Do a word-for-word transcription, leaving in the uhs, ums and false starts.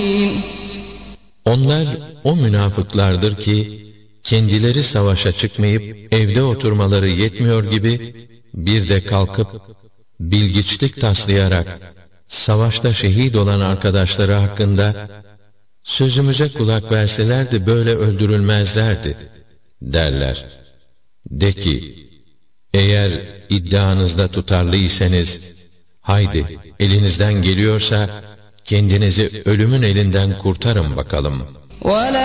Onlar o münafıklardır ki, kendileri savaşa çıkmayıp evde oturmaları yetmiyor gibi, bir de kalkıp, bilgiçlik taslayarak, savaşta şehit olan arkadaşları hakkında, sözümüze kulak verselerdi böyle öldürülmezlerdi, derler. De ki, eğer iddianızda tutarlıysanız, haydi elinizden geliyorsa, kendinizi ölümün elinden kurtarın bakalım.